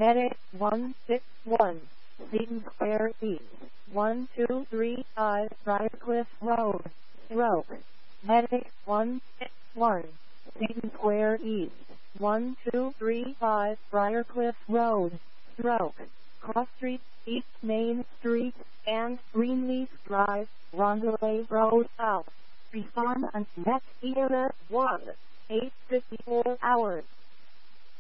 Medic 161, Seton Square East, 1235 Briarcliff Road, stroke. Medic 161, Seton Square East, 1235 Briarcliff Road, stroke. Cross Street, East Main Street, and Greenleaf Drive, Rondelay Road South. Respond until next EMS 1, 8:54 hours.